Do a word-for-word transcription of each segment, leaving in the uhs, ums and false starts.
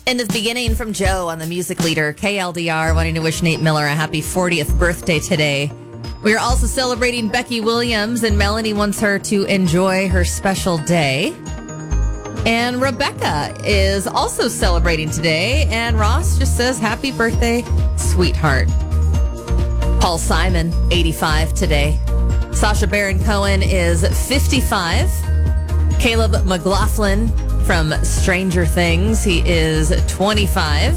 End of the beginning from Joe on the music leader, K L D R, wanting to wish Nate Miller a happy fortieth birthday today. We are also celebrating Becky Williams, and Melanie wants her to enjoy her special day. And Rebecca is also celebrating today, and Ross just says, happy birthday, sweetheart. Paul Simon, eighty-five today. Sacha Baron Cohen is fifty-five. Caleb McLaughlin from Stranger Things, he is twenty-five.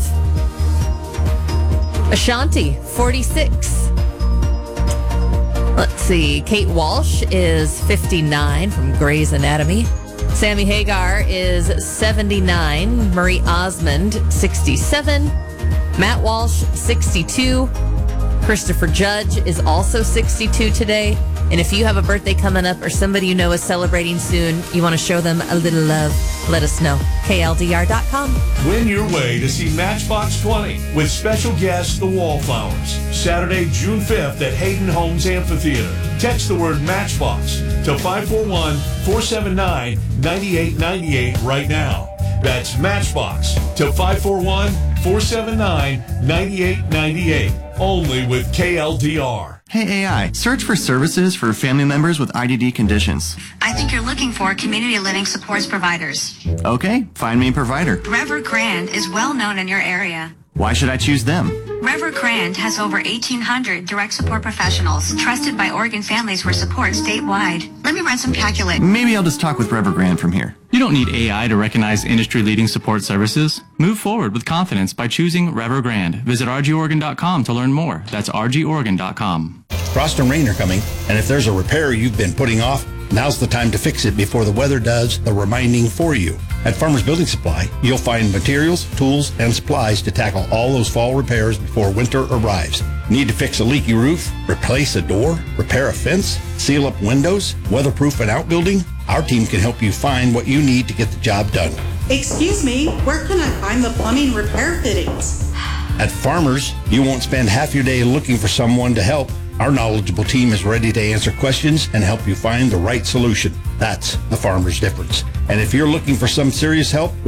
Ashanti, forty-six. Let's see, Kate Walsh is fifty-nine from Grey's Anatomy. Sammy Hagar is seventy-nine. Marie Osmond, sixty-seven. Matt Walsh, sixty-two. Christopher Judge is also sixty-two today. And if you have a birthday coming up or somebody you know is celebrating soon, you want to show them a little love, let us know. K L D R dot com. Win your way to see Matchbox twenty with special guest The Wallflowers. Saturday, June fifth at Hayden Homes Amphitheater. Text the word Matchbox to five four one, four seven nine, nine eight nine eight right now. That's Matchbox to five four one, four seven nine, nine eight nine eight. Only with K L D R. Hey A I, search for services for family members with I D D conditions. I think you're looking for community living supports providers. Okay, find me a provider. Rever Grand is well known in your area. Why should I choose them? Rever Grand has over eighteen hundred direct support professionals trusted by Oregon families for support statewide. Let me run some calculations. Maybe I'll just talk with Rever Grand from here. You don't need A I to recognize industry-leading support services. Move forward with confidence by choosing Rever Grand. Visit R G Oregon dot com to learn more. That's R G Oregon dot com. Frost and rain are coming, and if there's a repair you've been putting off, now's the time to fix it before the weather does the reminding for you. At Farmers Building Supply, you'll find materials, tools, and supplies to tackle all those fall repairs before winter arrives. Need to fix a leaky roof, replace a door, repair a fence, seal up windows, weatherproof an outbuilding? Our team can help you find what you need to get the job done. Excuse me, where can I find the plumbing repair fittings? At Farmers, you won't spend half your day looking for someone to help. Our knowledgeable team is ready to answer questions and help you find the right solution. That's the Farmer's difference. And if you're looking for some serious help